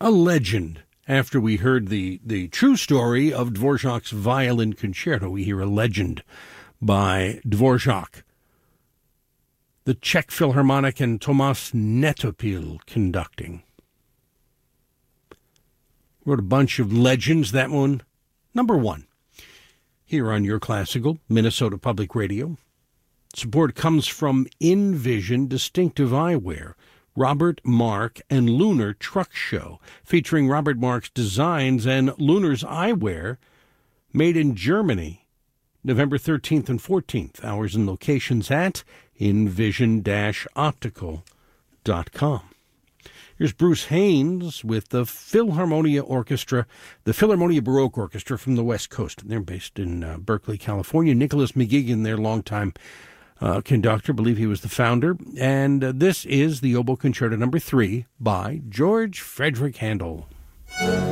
a legend. After we heard the true story of Dvorak's Violin Concerto, we hear a legend by Dvorak. The Czech Philharmonic and Tomas Netopil conducting. Wrote a bunch of legends. That one, number one, here on Your Classical, Minnesota Public Radio. Support comes from InVision Distinctive Eyewear, Robert Mark and Lunar Truck Show, featuring Robert Mark's designs and Lunar's eyewear, made in Germany, November 13th and 14th. Hours and locations at invision-optical.com. Here's Bruce Haynes with the Philharmonia Orchestra, the Philharmonia Baroque Orchestra from the West Coast. They're based in Berkeley, California. Nicholas McGuigan, their longtime conductor, I believe he was the founder. And this is the Oboe Concerto No. 3 by George Frederick Handel.